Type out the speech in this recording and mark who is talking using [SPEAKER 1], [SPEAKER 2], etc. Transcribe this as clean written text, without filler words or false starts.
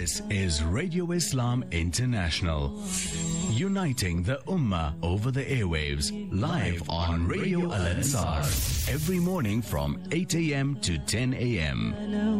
[SPEAKER 1] This is Radio Islam International, uniting the Ummah over the airwaves, live on Radio Al Ansar, every morning from 8 a.m. to 10 a.m.